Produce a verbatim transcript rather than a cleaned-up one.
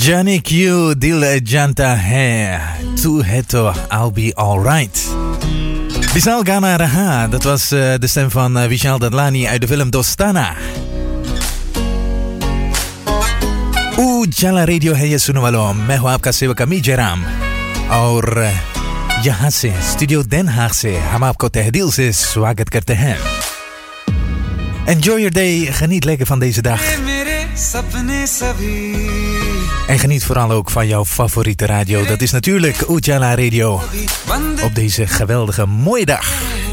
जाने क्यों दिल जानता है तू है तो I'll be alright. Vishal Gana Raha, dat was uh, de stem van uh, Vishal Dadlani uit de film Dostana. उजाला रेडियो है ये सुनने वालों, मैं हूँ आपका सेवक अमी जयराम और यहाँ से स्टूडियो Den Haag से हम आपको तहे दिल से स्वागत करते हैं. Enjoy your day, geniet lekker van deze dag. En geniet vooral ook van jouw favoriete radio. Dat is natuurlijk Ujala Radio op deze geweldige mooie dag.